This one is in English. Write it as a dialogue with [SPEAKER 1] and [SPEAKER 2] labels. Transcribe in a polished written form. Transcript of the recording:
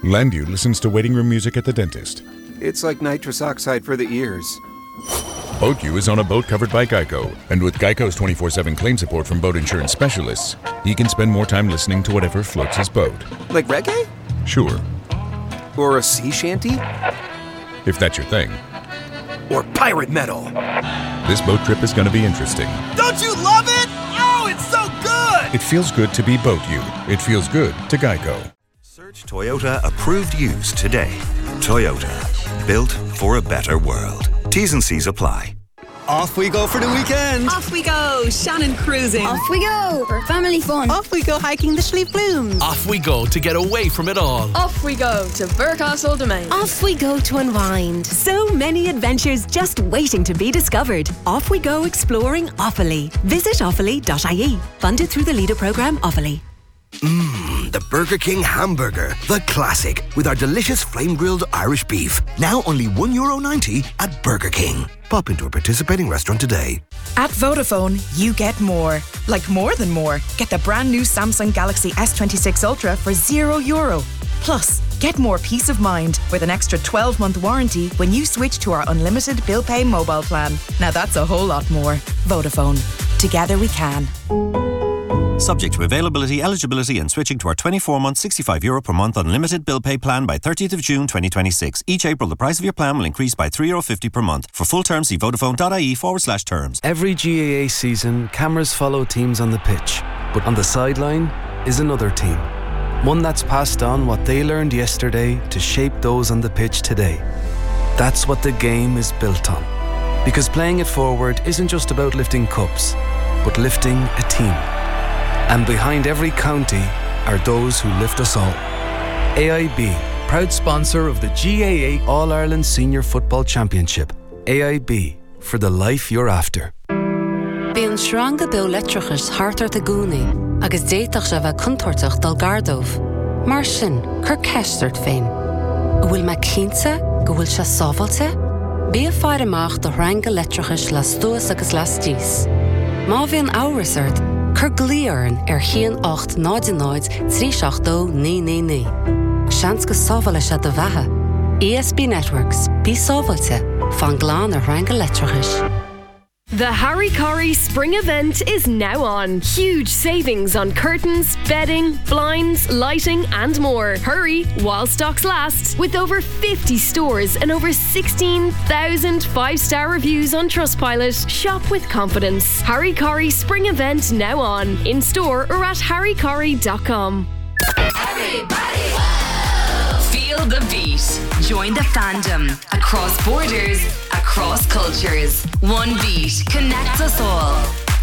[SPEAKER 1] Landu listens to waiting room music at the dentist.
[SPEAKER 2] It's like nitrous oxide for the ears.
[SPEAKER 1] BoatU is on a boat covered by Geico, and with Geico's 24/7 claim support from boat insurance specialists, he can spend more time listening to whatever floats his boat.
[SPEAKER 2] Like reggae?
[SPEAKER 1] Sure.
[SPEAKER 2] Or a sea shanty?
[SPEAKER 1] If that's your thing.
[SPEAKER 2] Or pirate metal?
[SPEAKER 1] This boat trip is going to be interesting.
[SPEAKER 3] Don't you love it? Oh, it's so good!
[SPEAKER 1] It feels good to be BoatU. It feels good to Geico.
[SPEAKER 4] Search Toyota approved used today. Toyota, built for a better world. T's and C's apply.
[SPEAKER 3] Off we go for the weekend.
[SPEAKER 5] Off we go, Shannon cruising.
[SPEAKER 6] Off we go for family fun.
[SPEAKER 5] Off we go hiking the Schlieve Blooms.
[SPEAKER 7] Off we go to get away from it all.
[SPEAKER 8] Off we go to Burcastle Domain.
[SPEAKER 9] Off we go to unwind. So many adventures just waiting to be discovered. Off we go exploring Offaly. Visit offaly.ie. Funded through the Leader programme Offaly.
[SPEAKER 10] The Burger King hamburger, the classic, with our delicious flame-grilled Irish beef. Now only €1.90 at Burger King. Pop into a participating restaurant today.
[SPEAKER 11] At Vodafone, you get more. Like more than more. Get the brand new Samsung Galaxy S26 Ultra for €0. Plus, get more peace of mind with an extra 12-month warranty when you switch to our unlimited bill pay mobile plan. Now that's a whole lot more. Vodafone. Together we can.
[SPEAKER 4] Subject to availability, eligibility and switching to our 24-month €65 per month unlimited bill pay plan by 30th of June 2026. Each April, the price of your plan will increase by €3.50 per month. For full terms, see vodafone.ie/terms.
[SPEAKER 12] Every GAA season, cameras follow teams on the pitch. But on the sideline is another team. One that's passed on what they learned yesterday to shape those on the pitch today. That's what the game is built on. Because playing it forward isn't just about lifting cups, but lifting a team. And behind every county are those who lift us all. AIB, proud sponsor of the GAA All-Ireland Senior Football Championship. AIB, for the life you're after.
[SPEAKER 13] Bíonn sranga beag letrachas hartar a gúnaí, agus déitach se bheith contortach dal gardómh. Mar sin, cur ceistart féin. Bhfuil me cínte go bhfuil se sábhailte? Bí a fear amach do ranga letrachas le stúas agus le stíos. Má bhíonn áras Cur glíoran Chian 8 náid 382 999. Seans go sábhaile se do bheatha. ESB Networks, bí sábhailte, fan gláán a ranga letrachas.
[SPEAKER 8] The Harry Corrie Spring Event is now on. Huge savings on curtains, bedding, blinds, lighting and more. Hurry while stocks last. With over 50 stores and over 16,000 five-star reviews on Trustpilot, shop with confidence. Harry Corrie Spring Event now on. In store or at harrycorrie.com.
[SPEAKER 14] Everybody, feel the beat. Join the fandom. Across borders, across cultures. One beat connects us all.